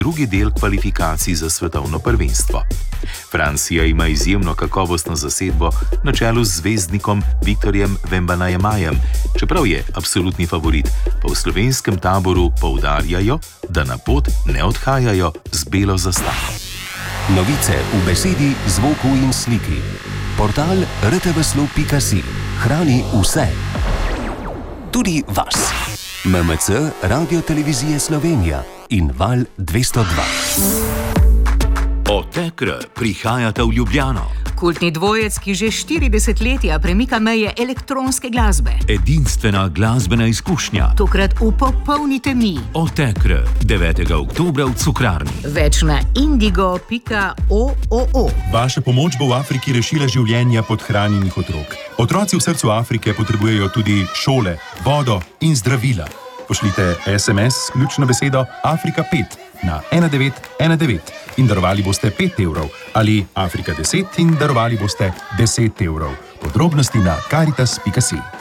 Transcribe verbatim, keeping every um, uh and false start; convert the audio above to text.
drugi del kvalifikacij za svetovno prvenstvo. Francija ima izjemno kakovostno zasedbo na čelu z zvezdnikom Viktorjem Wembanyamajem, čeprav je absolutni favorit, pa v slovenskem taboru poudarjajo, da na pot ne odhajajo z belo zastavo. Novice v besedi, zvoku in sliki. Portal r t v slo pika si hrani vse. Tudi vas. M M C, Radio Televizije Slovenija in Val dvesto dva. O T E K R prihajata v Ljubljano. Kultni dvojec, ki že štiri desetletja premika meje elektronske glasbe. Edinstvena glasbena izkušnja. Tokrat v popolni temi. O T E K R devetega oktobra v Cukrarni. Več na indigo pika org. Vaša pomoč bo v Afriki rešila življenja podhranjenih otrok. Otroci v srcu Afrike potrebujejo tudi šole, vodo in zdravila. Pošljite es em es s ključno besedo Afrika pet na ena devet ena devet in darovali boste pet evrov ali Afrika deset in darovali boste deset evrov. Podrobnosti na karitas pika si.